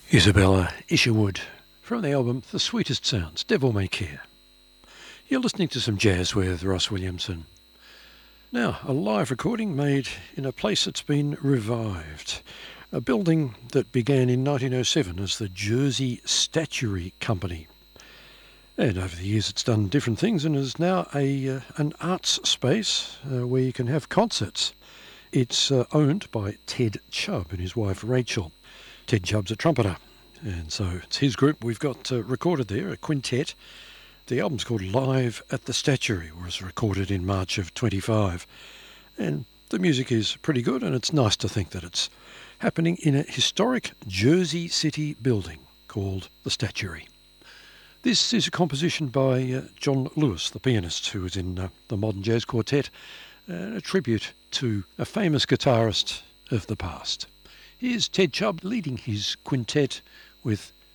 Isabella Isherwood from the album The Sweetest Sounds, Devil May Care. You're listening to some jazz with Ross Williamson. Now, a live recording made in a place that's been revived. A building that began in 1907 as the Jersey Statuary Company. And over the years it's done different things and is now an arts space where you can have concerts. It's owned by Ted Chubb and his wife Rachel. Ted Chubb's a trumpeter, and so it's his group we've got recorded there, a quintet. The album's called Live at the Statuary, was recorded in March of 25. And the music is pretty good, and it's nice to think that it's happening in a historic Jersey City building called the Statuary. This is a composition by John Lewis, the pianist who was in the Modern Jazz Quartet, a tribute to a famous guitarist of the past. Here's Ted Chubb leading his quintet with